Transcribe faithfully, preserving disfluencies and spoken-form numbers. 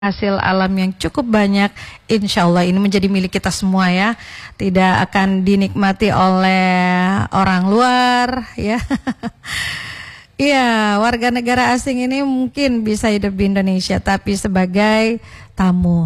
hasil alam yang cukup banyak, insya Allah ini menjadi milik kita semua ya, tidak akan dinikmati oleh orang luar ya. Iya, warga negara asing ini mungkin bisa hidup di Indonesia tapi sebagai tamu.